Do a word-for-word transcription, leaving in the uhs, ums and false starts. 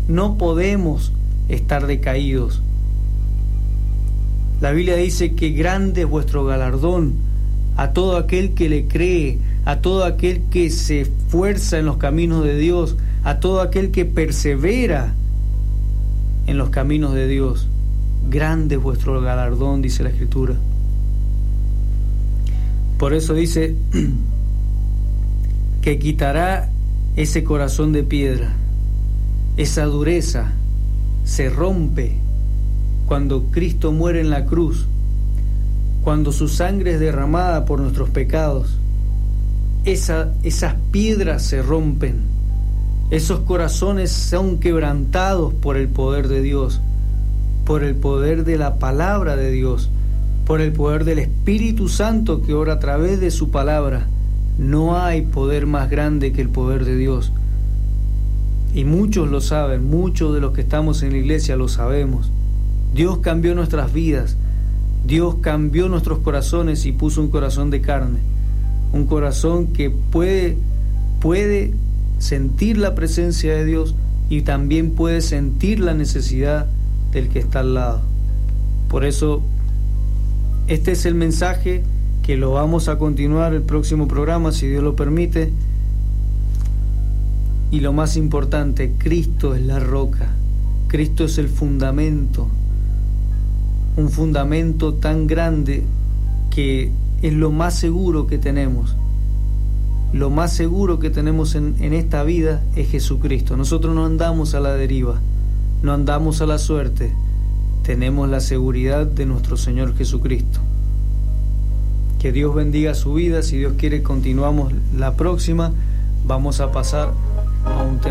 no podemos estar decaídos. La Biblia dice que grande es vuestro galardón a todo aquel que le cree, a todo aquel que se esfuerza en los caminos de Dios, a todo aquel que persevera en los caminos de Dios. Grande es vuestro galardón, dice la Escritura. Por eso dice que quitará ese corazón de piedra, esa dureza se rompe cuando Cristo muere en la cruz, cuando su sangre es derramada por nuestros pecados. Esa, esas piedras se rompen, esos corazones son quebrantados por el poder de Dios, por el poder de la palabra de Dios, por el poder del Espíritu Santo que obra a través de su palabra. No hay poder más grande que el poder de Dios. Y muchos lo saben, muchos de los que estamos en la iglesia lo sabemos. Dios cambió nuestras vidas, Dios cambió nuestros corazones y puso un corazón de carne, un corazón que puede, puede sentir la presencia de Dios y también puede sentir la necesidad del que está al lado. Por eso, este es el mensaje que lo vamos a continuar el próximo programa, si Dios lo permite. Y lo más importante, Cristo es la roca, Cristo es el fundamento, un fundamento tan grande que es lo más seguro que tenemos. Lo más seguro que tenemos en, en esta vida es Jesucristo. Nosotros no andamos a la deriva, no andamos a la suerte, tenemos la seguridad de nuestro Señor Jesucristo. Que Dios bendiga su vida. Si Dios quiere, continuamos la próxima. Vamos a pasar a un tema.